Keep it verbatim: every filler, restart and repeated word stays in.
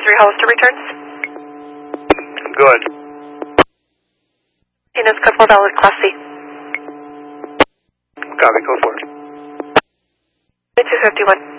three Hollister returns. Good. Units code four Dallas, Class C. Copy, go for it. two fifty-one.